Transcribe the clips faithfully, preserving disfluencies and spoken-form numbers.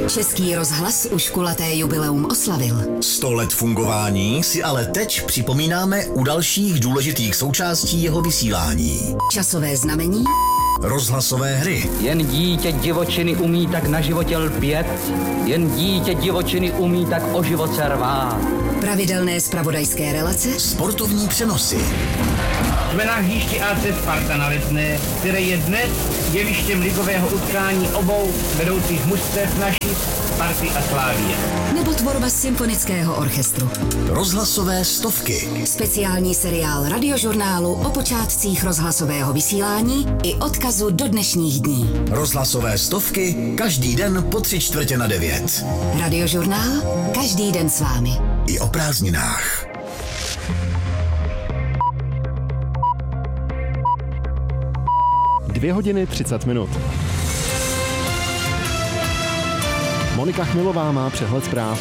Český rozhlas už kulaté jubileum oslavil. Sto let fungování si ale teď připomínáme u dalších důležitých součástí jeho vysílání. Časové znamení, rozhlasové hry. Jen dítě divočiny umí tak na životě lpět, jen dítě divočiny umí tak o život se rvát. pravidelné zpravodajské relace, sportovní přenosy. Jsme na hřišti á cé Sparta na Letné, které je dnes jevištěm ligového utkání obou vedoucích mužstev naší Sparty a Slávie. Nebo tvorba symfonického orchestru. Rozhlasové stovky. Speciální seriál radiožurnálu o počátcích rozhlasového vysílání i odkazu do dnešních dní. Rozhlasové stovky každý den po tři čtvrtě na devět. Radiožurnál každý den s vámi. I o prázdninách. Dvě hodiny třicet minut. Monika Chmilová má přehled zpráv.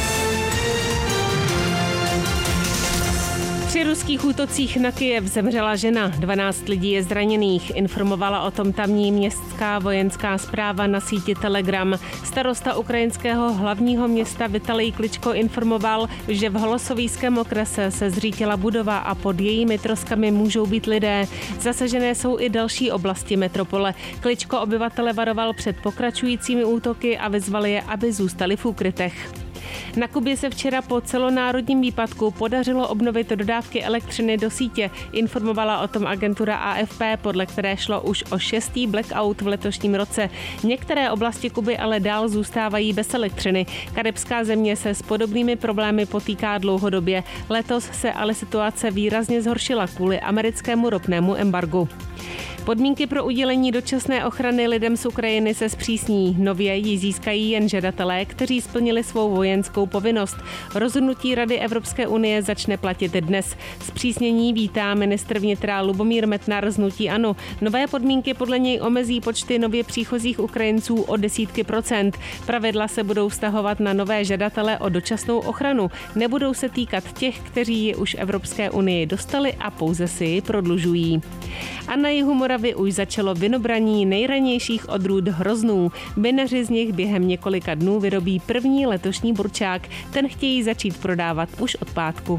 Při ruských útocích na Kyjev zemřela žena, dvanáct lidí je zraněných, informovala o tom tamní městská vojenská správa na síti Telegram. Starosta ukrajinského hlavního města Vitalij Kličko informoval, že v Holosovíském okrese se zřítila budova a pod jejími troskami můžou být lidé. Zasažené jsou i další oblasti metropole. Kličko obyvatele varoval před pokračujícími útoky a vyzval je, aby zůstali v úkrytech. Na Kubě se včera po celonárodním výpadku podařilo obnovit dodávky elektřiny do sítě, informovala o tom agentura á ef pé, podle které šlo už o šestý blackout v letošním roce. Některé oblasti Kuby ale dál zůstávají bez elektřiny. Karibská země se s podobnými problémy potýká dlouhodobě. Letos se ale situace výrazně zhoršila kvůli americkému ropnému embargu. Podmínky pro udělení dočasné ochrany lidem z Ukrajiny se zpřísní. Nově ji získají jen žadatelé, kteří splnili svou vojenskou povinnost. Rozhodnutí Rady Evropské unie začne platit dnes. Zpřísnění vítá ministr vnitra Lubomír Metnar z hnutí ANO. Nové podmínky podle něj omezí počty nově příchozích Ukrajinců o desítky procent. Pravidla se budou vztahovat na nové žadatele o dočasnou ochranu. Nebudou se týkat těch, kteří ji už Evropské unii dostali a pouze si ji prodlužují. A na jihu Moravy už začalo vynobraní nejranějších odrůd hroznů. Vinaři z nich během několika dnů vyrobí první letošní burčák. Ten chtějí začít prodávat už od pátku.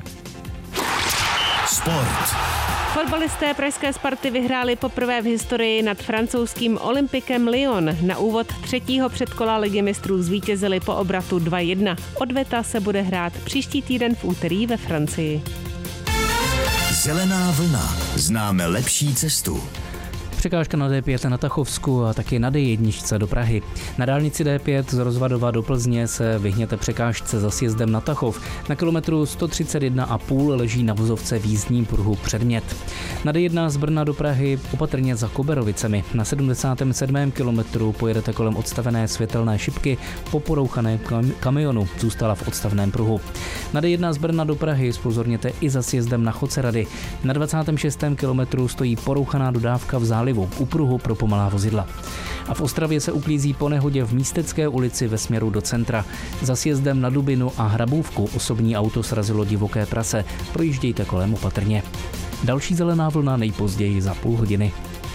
Sport. Fotbalisté pražské Sparty vyhráli poprvé v historii nad francouzským Olympikem Lyon. Na úvod třetího předkola Ligy mistrů zvítězili po obratu dva jedna. Odveta se bude hrát příští týden v úterý ve Francii. Zelená vlna. Známe lepší cestu. Překážka na dé pět na Tachovsku a taky na dé jedna do Prahy. Na dálnici dé pět z Rozvadova do Plzně se vyhněte překážce za sjezdem na Tachov. Na kilometru sto třicet jedna a půl leží na vozovce v jízdním pruhu předmět. Na dé jedna z Brna do Prahy opatrně za Koberovicemi. Na sedmdesátém sedmém kilometru pojedete kolem odstavené světelné šipky po porouchané kam- kamionu. Zůstala v odstavném pruhu. Na dé jedna z Brna do Prahy zpozorněte i za sjezdem na Chocerady. Na dvacátém šestém kilometru stojí porouchaná dodávka v zálivu u pruhu pro pomalá vozidla. A v Ostravě se uklízí po nehodě v Místecké ulici ve směru do centra. Za sjezdem na Dubinu a Hrabůvku osobní auto srazilo divoké prase. Projíždějte kolem opatrně. Další zelená vlna nejpozději za půl hodiny.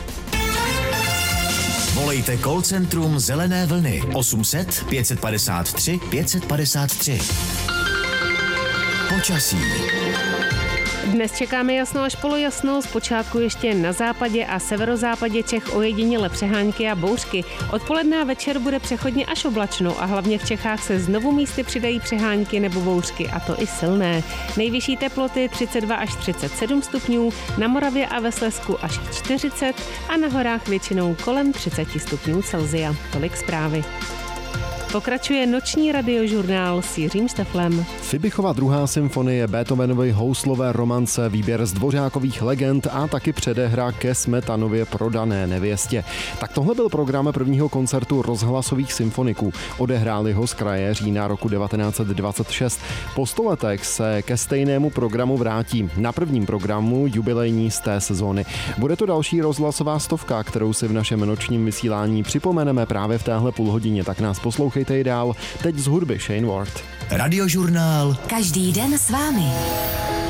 Volejte call centrum Zelené vlny osm set pět padesát tři pět padesát tři. Počasí. Dnes čekáme jasno až polojasno, zpočátku ještě na západě a severozápadě Čech ojediněle přehánky a bouřky. Odpoledne a večer bude přechodně až oblačno a hlavně v Čechách se znovu místy přidají přehánky nebo bouřky, a to i silné. Nejvyšší teploty třicet dva až třicet sedm stupňů, na Moravě a ve Slezsku až čtyřicet a na horách většinou kolem třicet stupňů Celsia. Tolik zprávy. Pokračuje noční radiožurnál s Jiřím Šteflem. Fibichova druhá symfonie, Beethovenovy houslové romance, výběr z Dvořákových legend a taky předehra ke Smetanově Prodané nevěstě. Tak tohle byl program prvního koncertu rozhlasových symfoniků. Odehráli ho z kraje října roku devatenáct set dvacet šest. Po sto letech se ke stejnému programu vrátí. Na prvním programu jubilejní z té sezóny. Bude to další rozhlasová stovka, kterou si v našem nočním vysílání připomeneme právě v téhle půlhodině, tak nás poslouchejte i dál. Teď z hudby Shane Ward. Radiožurnál každý den s vámi.